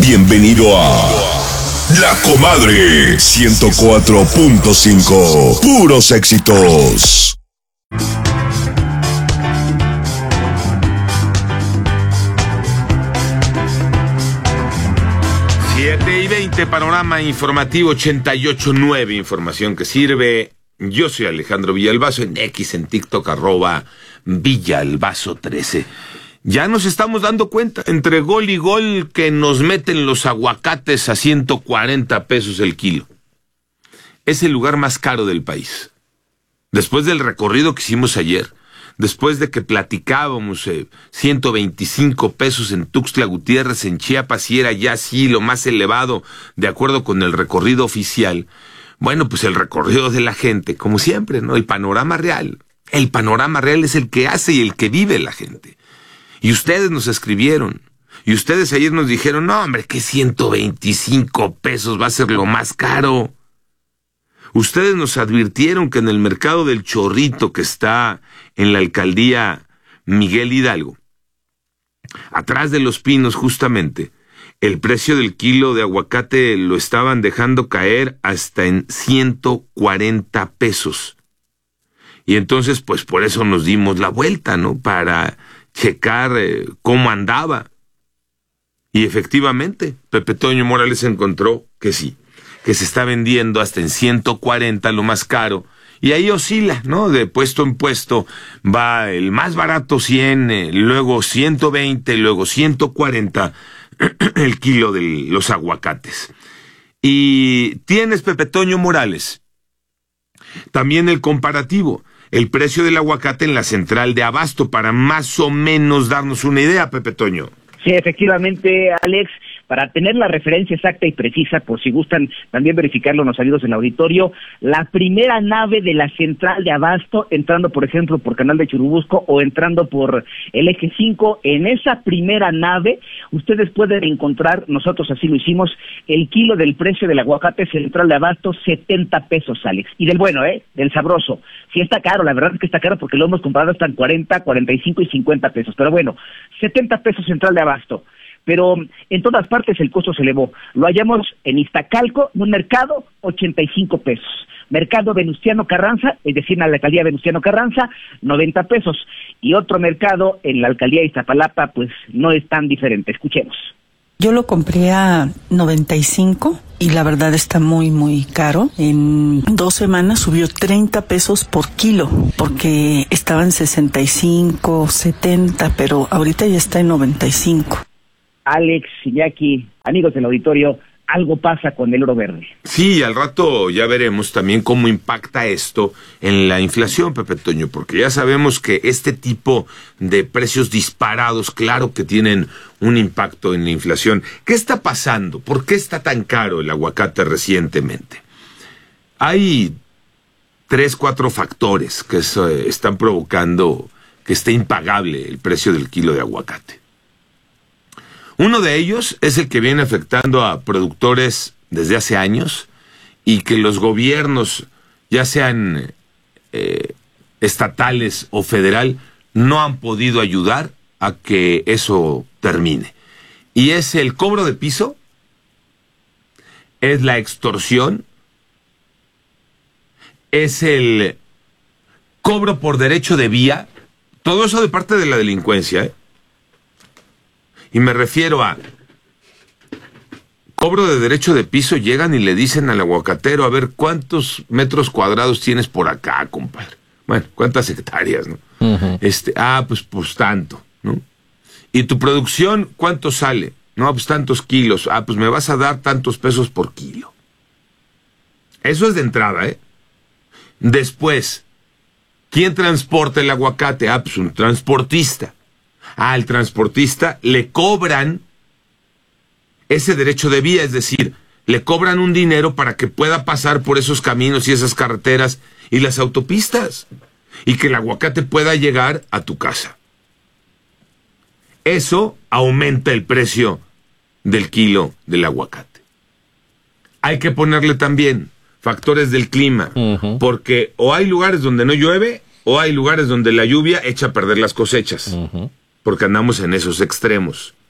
Bienvenido a La Comadre 104.5. Puros éxitos. Siete y 20, panorama informativo 88.9, información que sirve. Yo soy Alejandro Villalbazo, en X, en TikTok, @Villalbazo13. Ya nos estamos dando cuenta, entre gol y gol, que nos meten los aguacates a 140 pesos el kilo. Es el lugar más caro del país. Después del recorrido que hicimos ayer, después de que platicábamos 125 pesos en Tuxtla Gutiérrez, en Chiapas, y era ya sí lo más elevado de acuerdo con el recorrido oficial. Bueno, pues el recorrido de la gente, como siempre, ¿no? El panorama real. El panorama real es el que hace y el que vive la gente. Y ustedes nos escribieron. Y ustedes ayer nos dijeron, no, hombre, que 125 pesos va a ser lo más caro. Ustedes nos advirtieron que en el mercado del Chorrito, que está en la alcaldía Miguel Hidalgo, atrás de Los Pinos justamente, el precio del kilo de aguacate lo estaban dejando caer hasta en 140 pesos. Y entonces, pues por eso nos dimos la vuelta, ¿no? Para checar cómo andaba. Y efectivamente, Pepe Toño Morales encontró que sí, que se está vendiendo hasta en 140, lo más caro. Y ahí oscila, ¿no? De puesto en puesto va el más barato 100, luego 120, luego 140 el kilo de los aguacates. Y tienes, Pepe Toño Morales, también el comparativo, el precio del aguacate en la central de abasto, para más o menos darnos una idea, Pepe Toño. Sí, efectivamente, Alex, para tener la referencia exacta y precisa, por si gustan también verificarlo los amigos del auditorio, la primera nave de la central de abasto, entrando por ejemplo por Canal de Churubusco o entrando por el Eje 5, en esa primera nave ustedes pueden encontrar, nosotros así lo hicimos, el kilo del precio del aguacate central de abasto, 70 pesos, Alex. Y del bueno, del sabroso. Sí está caro, la verdad es que está caro porque lo hemos comprado hasta en 40, 45 y 50 pesos. Pero bueno, 70 pesos central de abasto. Pero en todas partes el costo se elevó. Lo hallamos en Iztacalco, en un mercado, 85 pesos. Mercado Venustiano Carranza, es decir, en la alcaldía Venustiano Carranza, 90 pesos. Y otro mercado en la alcaldía de Iztapalapa, pues no es tan diferente. Escuchemos. Yo lo compré a 95 y la verdad está muy, muy caro. En 2 semanas subió 30 pesos por kilo, porque estaba en 65, 70, pero ahorita ya está en 95. Alex, Iñaki, amigos del auditorio, algo pasa con el oro verde. Sí, al rato ya veremos también cómo impacta esto en la inflación, Pepe Toño, porque ya sabemos que este tipo de precios disparados, claro que tienen un impacto en la inflación. ¿Qué está pasando? ¿Por qué está tan caro el aguacate recientemente? Hay 3, 4 factores que están provocando que esté impagable el precio del kilo de aguacate. Uno de ellos es el que viene afectando a productores desde hace años y que los gobiernos, ya sean estatales o federal, no han podido ayudar a que eso termine. Y es el cobro de piso, es la extorsión, es el cobro por derecho de vía, todo eso de parte de la delincuencia, Y me refiero a cobro de derecho de piso. Llegan y le dicen al aguacatero, a ver, ¿cuántos metros cuadrados tienes por acá, compadre? Bueno, ¿cuántas hectáreas, no? Uh-huh. Pues tanto, ¿no? ¿Y tu producción cuánto sale? No, pues tantos kilos. Pues me vas a dar tantos pesos por kilo. Eso es de entrada, ¿eh? Después, ¿quién transporta el aguacate? Pues un transportista. Al transportista le cobran ese derecho de vía, es decir, le cobran un dinero para que pueda pasar por esos caminos y esas carreteras y las autopistas, y que el aguacate pueda llegar a tu casa. Eso aumenta el precio del kilo del aguacate. Hay que ponerle también factores del clima, uh-huh, porque o hay lugares donde no llueve, o hay lugares donde la lluvia echa a perder las cosechas, uh-huh, porque andamos en esos extremos.